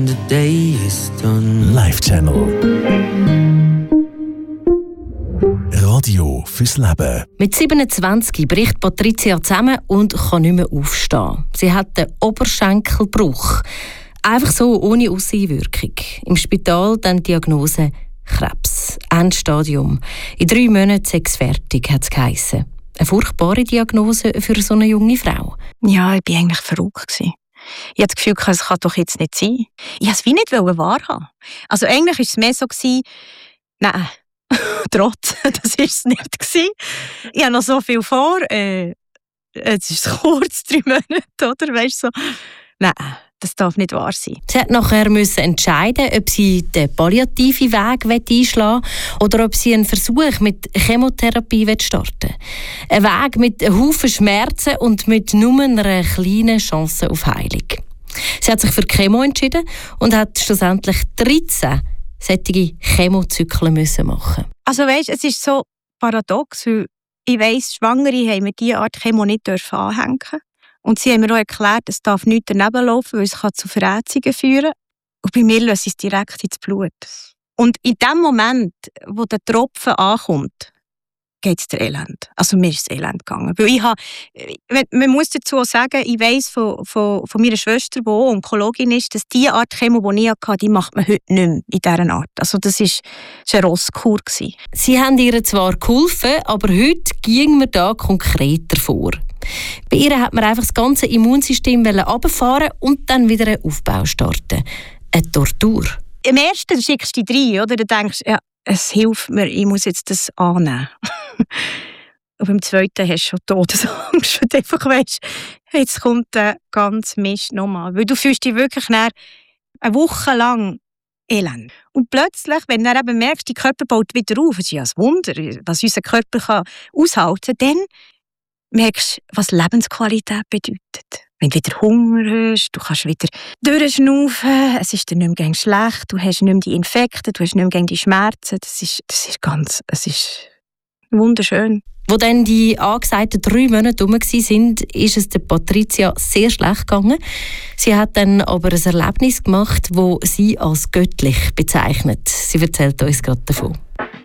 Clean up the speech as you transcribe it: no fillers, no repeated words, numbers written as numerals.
The day is done. Live-Channel. Radio fürs Leben. Mit 27 bricht Patricia zusammen und kann nicht mehr aufstehen. Sie hat den Oberschenkelbruch. Einfach so, ohne Aussenwirkung. Im Spital dann die Diagnose Krebs. Endstadium. In 3 Monaten sei es fertig, hat es geheissen. Eine furchtbare Diagnose für so eine junge Frau. Ja, ich war eigentlich verrückt. Ich hatte das Gefühl, es kann doch jetzt nicht sein. Ich wollte es wie nicht wahrhaben. Also eigentlich war es mehr so, nein, trotz, das war es nicht. Ich habe noch so viel vor. Es ist kurz, 3 Monate, oder? Weißt du, so. Nein, das darf nicht wahr sein. Sie hat nachher entscheiden, ob sie den palliativen Weg einschlagen will oder ob sie einen Versuch mit Chemotherapie starten will. Ein Weg mit einem Haufen Schmerzen und mit nur einer kleinen Chance auf Heilung. Sie hat sich für Chemo entschieden und hat schlussendlich 13 solche Chemozyklen machen. Also weisst, es ist so paradox, weil ich weiss, Schwangere haben mir diese Art Chemo nicht anhängen dürfen. Und sie haben mir auch erklärt, es darf nichts daneben laufen, weil es zu Verätzungen führen kann. Und bei mir löst es direkt ins Blut. Und in dem Moment, wo der Tropfen ankommt, geht es dir elend. Also mir ist es elend gegangen. Weil man muss dazu auch sagen, ich weiss von meiner Schwester, die auch Onkologin ist, dass die Art Chemo, die ich hatte, die macht man heute nicht mehr in dieser Art. Also das war eine Rosskur. Sie haben ihr zwar geholfen, aber heute ging man da konkreter vor. Bei ihr hat man einfach das ganze Immunsystem runterfahren und dann wieder einen Aufbau starten. Eine Tortur. Im ersten schickst du dich rein, oder? Du denkst, ja, es hilft mir, ich muss jetzt das annehmen. Und beim zweiten hast du schon Todesangst, weil du einfach weisst, jetzt kommt der ganze Mist nochmal. Weil du fühlst dich wirklich eine Woche lang elend. Und plötzlich, wenn du dann eben merkst, dein Körper baut wieder auf, es ist ja ein Wunder, was unser Körper aushalten kann, dann merkst du, was Lebensqualität bedeutet. Wenn du wieder Hunger hast, du kannst wieder durchschnaufen, es ist dir nicht mehr schlecht, du hast nicht mehr die Infekte, du hast nicht mehr die Schmerzen. Es ist wunderschön. Wo dann die angesagten 3 Monate rum waren, ist es der Patricia sehr schlecht gegangen. Sie hat dann aber ein Erlebnis gemacht, das sie als göttlich bezeichnet. Sie erzählt uns gerade davon.